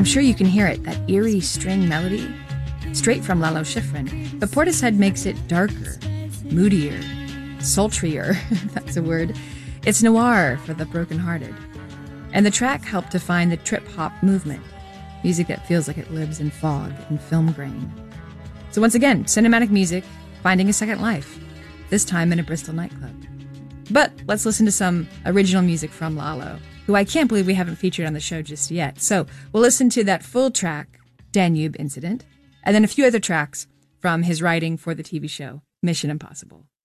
sure you can hear it, that eerie string melody, straight from Lalo Schifrin. But Portishead makes it darker, moodier, sultrier, if that's a word. It's noir for the brokenhearted. And the track helped define the trip-hop movement, music that feels like it lives in fog and film grain. So once again, cinematic music finding a second life, this time in a Bristol nightclub. But let's listen to some original music from Lalo, who I can't believe we haven't featured on the show just yet. So we'll listen to that full track, Danube Incident, and then a few other tracks from his writing for the TV show Mission Impossible.